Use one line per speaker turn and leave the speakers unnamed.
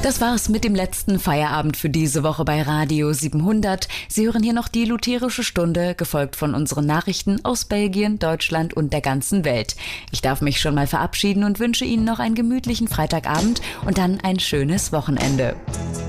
Das war's mit dem letzten Feierabend für diese Woche bei Radio 700. Sie hören hier noch die Lutherische Stunde, gefolgt von unseren Nachrichten aus Belgien, Deutschland und der ganzen Welt. Ich darf mich schon mal verabschieden und wünsche Ihnen noch einen gemütlichen Freitagabend und dann ein schönes Wochenende.